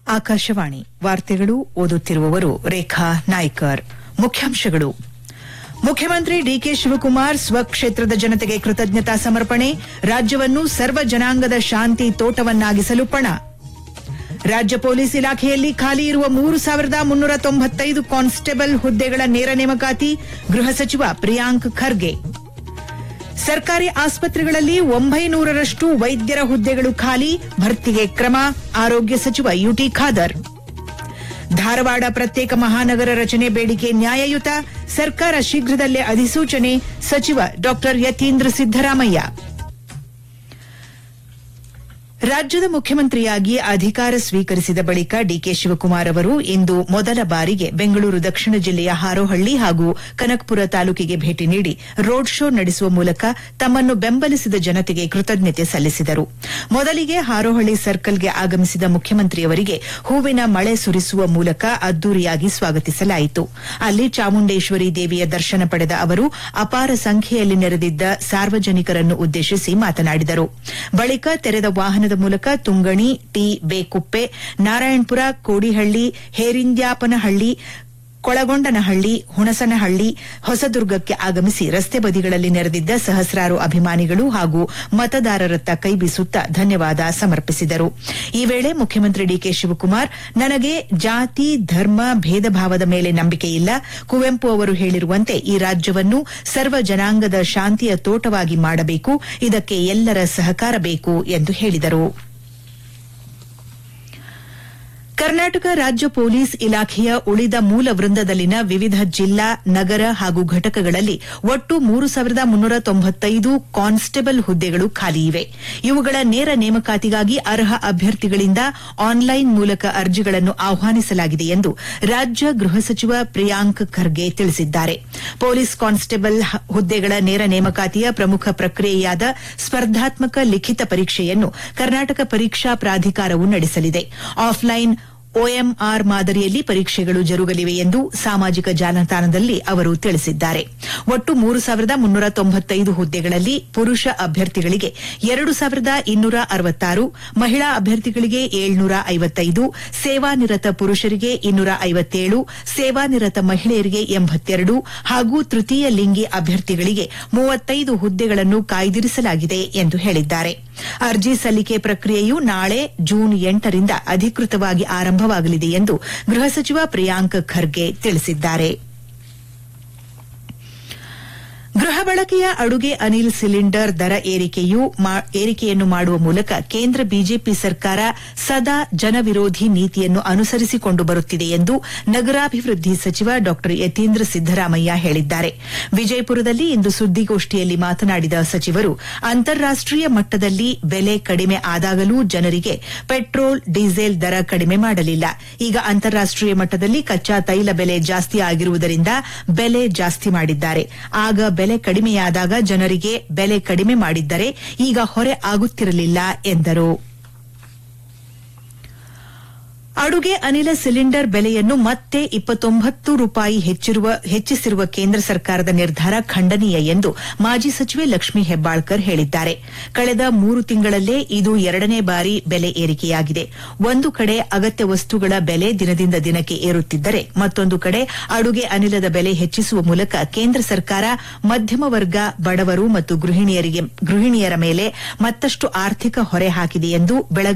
ಆಕಾಶವಾಣಿ ವಾರ್ತೆಗಳು ಓದುತ್ತಿರುವವರು ರೇಖಾ ನಾಯ್ಕರ್. ಮುಖ್ಯಾಂಶಗಳು: ಮುಖ್ಯಮಂತ್ರಿ ಡಿಕೆ ಶಿವಕುಮಾರ್ ಸ್ವಕ್ಷೇತ್ರದ ಜನತೆಗೆ ಕೃತಜ್ಞತಾ ಸಮರ್ಪಣೆ, ರಾಜ್ಯವನ್ನು ಸರ್ವ ಜನಾಂಗದ ಶಾಂತಿ ತೋಟವನ್ನಾಗಿಸಲು ಪಣ. ರಾಜ್ಯ ಪೊಲೀಸ್ ಇಲಾಖೆಯಲ್ಲಿ ಖಾಲಿ ಇರುವ 3,395 ಕಾನ್ಸ್ಟೇಬಲ್ ಹುದ್ದೆಗಳ ನೇರ ನೇಮಕಾತಿ, ಗೃಹ ಸಚಿವ ಪ್ರಿಯಾಂಕ್ ಖರ್ಗೆ. ಸರ್ಕಾರಿ ಆಸ್ಪತ್ರೆಗಳಲ್ಲಿ 900ರಷ್ಟು ವೈದ್ಯರ ಹುದ್ದೆಗಳು ಖಾಲಿ, ಭರ್ತಿಗೆ ಕ್ರಮ, ಆರೋಗ್ಯ ಸಚಿವ ಯುಟಿ ಖಾದರ್. ಧಾರವಾಡ ಪ್ರತ್ಯೇಕ ಮಹಾನಗರ ರಚನೆ ಬೇಡಿಕೆ ನ್ಯಾಯಯುತ, ಸರ್ಕಾರ ಶೀಘ್ರದಲ್ಲೇ ಅಧಿಸೂಚನೆ, ಸಚಿವ ಡಾ ಯತೀಂದ್ರ ಸಿದ್ದರಾಮಯ್ಯ. ರಾಜ್ಯದ ಮುಖ್ಯಮಂತ್ರಿಯಾಗಿ ಅಧಿಕಾರ ಸ್ವೀಕರಿಸಿದ ಬಳಿಕ ಡಿಕೆ ಶಿವಕುಮಾರ್ ಅವರು ಇಂದು ಮೊದಲ ಬಾರಿಗೆ ಬೆಂಗಳೂರು ದಕ್ಷಿಣ ಜಿಲ್ಲೆಯ ಹಾರೋಹಳ್ಳಿ ಹಾಗೂ ಕನಕಪುರ ತಾಲೂಕಿಗೆ ಭೇಟಿ ನೀಡಿ ರೋಡ್ ಶೋ ನಡೆಸುವ ಮೂಲಕ ತಮ್ಮನ್ನು ಬೆಂಬಲಿಸಿದ ಜನತೆಗೆ ಕೃತಜ್ಞತೆ ಸಲ್ಲಿಸಿದರು. ಮೊದಲಿಗೆ ಹಾರೋಹಳ್ಳಿ ಸರ್ಕಲ್ಗೆ ಆಗಮಿಸಿದ ಮುಖ್ಯಮಂತ್ರಿಯವರಿಗೆ ಹೂವಿನ ಮಳೆ ಸುರಿಸುವ ಮೂಲಕ ಅದ್ದೂರಿಯಾಗಿ ಸ್ವಾಗತಿಸಲಾಯಿತು. ಅಲ್ಲಿ ಚಾಮುಂಡೇಶ್ವರಿ ದೇವಿಯ ದರ್ಶನ ಪಡೆದ ಅವರು ಅಪಾರ ಸಂಖ್ಯೆಯಲ್ಲಿ ನೆರೆದಿದ್ದ ಸಾರ್ವಜನಿಕರನ್ನು ಉದ್ದೇಶಿಸಿ ಮಾತನಾಡಿದರು. ಬಳಿಕ ತೆರೆದ ವಾಹನದ ಮೂಲಕ ತುಂಗಣಿ, ಟಿ ಬೇಕುಪ್ಪೆ, ನಾರಾಯಣಪುರ, ಕೋಡಿಹಳ್ಳಿ, ಹೇರಿಂದ್ಯಾಪನಹಳ್ಳಿ, ಕೊಳಗೊಂಡನಹಳ್ಳಿ, ಹುಣಸನಹಳ್ಳಿ, ಹೊಸದುರ್ಗಕ್ಕೆ ಆಗಮಿಸಿ ರಸ್ತೆ ಬದಿಗಳಲ್ಲಿ ನೆರೆದಿದ್ದ ಸಹಸ್ರಾರು ಅಭಿಮಾನಿಗಳು ಹಾಗೂ ಮತದಾರರತ್ತ ಕೈಬೀಸುತ್ತಾ ಧನ್ಯವಾದ ಸಮರ್ಪಿಸಿದರು. ಈ ವೇಳೆ ಮುಖ್ಯಮಂತ್ರಿ ಡಿಕೆ ಶಿವಕುಮಾರ್, ನನಗೆ ಜಾತಿ, ಧರ್ಮ, ಭೇದ ಭಾವದ ಮೇಲೆ ನಂಬಿಕೆಯಿಲ್ಲ. ಕುವೆಂಪು ಅವರು ಹೇಳಿರುವಂತೆ ಈ ರಾಜ್ಯವನ್ನು ಸರ್ವ ಜನಾಂಗದ ಶಾಂತಿಯ ತೋಟವಾಗಿ ಮಾಡಬೇಕು. ಇದಕ್ಕೆ ಎಲ್ಲರ ಸಹಕಾರ ಬೇಕು ಎಂದು ಹೇಳಿದರು. ಕರ್ನಾಟಕ ರಾಜ್ಯ ಪೊಲೀಸ್ ಇಲಾಖೆಯ ಉಳಿದ ಮೂಲ ವೃಂದದಲ್ಲಿನ ವಿವಿಧ ಜಿಲ್ಲಾ, ನಗರ ಹಾಗೂ ಘಟಕಗಳಲ್ಲಿ ಒಟ್ಟು 3,395 ಕಾನ್ಸ್ಟೇಬಲ್ ಹುದ್ದೆಗಳು ಖಾಲಿಯಿವೆ. ಇವುಗಳ ನೇರ ನೇಮಕಾತಿಗಾಗಿ ಅರ್ಹ ಅಭ್ಯರ್ಥಿಗಳಿಂದ ಆನ್ಲೈನ್ ಮೂಲಕ ಅರ್ಜಿಗಳನ್ನು ಆಹ್ವಾನಿಸಲಾಗಿದೆ ಎಂದು ರಾಜ್ಯ ಗೃಹ ಸಚಿವ ಪ್ರಿಯಾಂಕ್ ಖರ್ಗೆ ತಿಳಿಸಿದ್ದಾರೆ. ಪೊಲೀಸ್ ಕಾನ್ಸ್ಟೇಬಲ್ ಹುದ್ದೆಗಳ ನೇರ ನೇಮಕಾತಿಯ ಪ್ರಮುಖ ಪ್ರಕ್ರಿಯೆಯಾದ ಸ್ಪರ್ಧಾತ್ಮಕ ಲಿಖಿತ ಪರೀಕ್ಷೆಯನ್ನು ಕರ್ನಾಟಕ ಪರೀಕ್ಷಾ ಪ್ರಾಧಿಕಾರವು ನಡೆಸಲಿದೆ. ಆಫ್ಲೈನ್ OMR ಮಾದರಿಯಲ್ಲಿ ಪರೀಕ್ಷೆಗಳು ಜರುಗಲಿವೆ ಎಂದು ಸಾಮಾಜಿಕ ಜಾಲತಾಣದಲ್ಲಿ ಅವರು ತಿಳಿಸಿದ್ದಾರೆ. ಒಟ್ಟು 3,395 ಹುದ್ದೆಗಳಲ್ಲಿ ಪುರುಷ ಅಭ್ಯರ್ಥಿಗಳಿಗೆ 2,266, ಮಹಿಳಾ ಅಭ್ಯರ್ಥಿಗಳಿಗೆ 755, ಸೇವಾನಿರತ ಪುರುಷರಿಗೆ 257, ಸೇವಾನಿರತ ಮಹಿಳೆಯರಿಗೆ 82 ಹಾಗೂ ತೃತೀಯ ಲಿಂಗಿ ಅಭ್ಯರ್ಥಿಗಳಿಗೆ 35 ಹುದ್ದೆಗಳನ್ನು ಕಾಯ್ದಿರಿಸಲಾಗಿದೆ ಎಂದು ಹೇಳಿದ್ದಾರೆ. ಅರ್ಜಿ ಸಲ್ಲಿಕೆ ಪ್ರಕ್ರಿಯೆಯು ನಾಳೆ ಜೂನ್ 8ರಿಂದ ಅಧಿಕೃತವಾಗಿ ಆರಂಭವಾಗಲಿದೆ ಎಂದು ಗೃಹ ಸಚಿವ ಪ್ರಿಯಾಂಕ್ ಖರ್ಗೆ ತಿಳಿಸಿದ್ದಾರೆ. ಗೃಹ ಬಳಕೆಯ ಅಡುಗೆ ಅನಿಲ್ ಸಿಲಿಂಡರ್ ದರ ಏರಿಕೆಯನ್ನು ಮಾಡುವ ಮೂಲಕ ಕೇಂದ್ರ ಬಿಜೆಪಿ ಸರ್ಕಾರ ಸದಾ ಜನವಿರೋಧಿ ನೀತಿಯನ್ನು ಅನುಸರಿಸಿಕೊಂಡು ಬರುತ್ತಿದೆ ಎಂದು ನಗರಾಭಿವೃದ್ಧಿ ಸಚಿವ ಡಾ ಯತೀಂದ್ರ ಸಿದ್ದರಾಮಯ್ಯ ಹೇಳಿದ್ದಾರೆ. ವಿಜಯಪುರದಲ್ಲಿ ಇಂದು ಸುದ್ದಿಗೋಷ್ಠಿಯಲ್ಲಿ ಮಾತನಾಡಿದ ಸಚಿವರು, ಅಂತಾರಾಷ್ಟೀಯ ಮಟ್ಟದಲ್ಲಿ ಬೆಲೆ ಕಡಿಮೆ ಆದಾಗಲೂ ಜನರಿಗೆ ಪೆಟ್ರೋಲ್, ಡೀಸೆಲ್ ದರ ಕಡಿಮೆ ಮಾಡಲಿಲ್ಲ. ಈಗ ಅಂತಾರಾಷ್ಟೀಯ ಮಟ್ಟದಲ್ಲಿ ಕಚ್ಚಾ ತೈಲ ಬೆಲೆ ಜಾಸ್ತಿ ಆಗಿರುವುದರಿಂದ ಬೆಲೆ ಜಾಸ್ತಿ ಮಾಡಿದ್ದಾರೆ. ಆಗ ಬೆಲೆ ಕಡಿಮೆಯಾದಾಗ ಜನರಿಗೆ ಬೆಲೆ ಕಡಿಮೆ ಮಾಡಿದ್ದರೆ ಈಗ ಹೊರೆ ಆಗುತ್ತಿರಲಿಲ್ಲ ಎಂದರು. ಅಡುಗೆ ಅನಿಲ ಸಿಲಿಂಡರ್ ಬೆಲೆಯನ್ನು ಮತ್ತೆ 29 ರೂಪಾಯಿ ಹೆಚ್ಚಿಸಿರುವ ಕೇಂದ್ರ ಸರ್ಕಾರದ ನಿರ್ಧಾರ ಖಂಡನೀಯ ಎಂದು ಮಾಜಿ ಸಚಿವೆ ಲಕ್ಷ್ಮೀ ಹೆಬ್ಬಾಳ್ಕರ್ ಹೇಳಿದ್ದಾರೆ. ಕಳೆದ 3 ತಿಂಗಳಲ್ಲೇ ಇದು 2ನೇ ಬಾರಿ ಬೆಲೆ ಏರಿಕೆಯಾಗಿದೆ. ಒಂದು ಕಡೆ ಅಗತ್ಯ ವಸ್ತುಗಳ ಬೆಲೆ ದಿನದಿಂದ ದಿನಕ್ಕೆ ಏರುತ್ತಿದ್ದರೆ, ಮತ್ತೊಂದು ಕಡೆ ಅಡುಗೆ ಅನಿಲದ ಬೆಲೆ ಹೆಚ್ಚಿಸುವ ಮೂಲಕ ಕೇಂದ್ರ ಸರ್ಕಾರ ಮಧ್ಯಮ ವರ್ಗ, ಬಡವರು ಮತ್ತು ಗೃಹಿಣಿಯರ ಮೇಲೆ ಮತ್ತಷ್ಟು ಆರ್ಥಿಕ ಹೊರೆ ಹಾಕಿದೆ ಎಂದು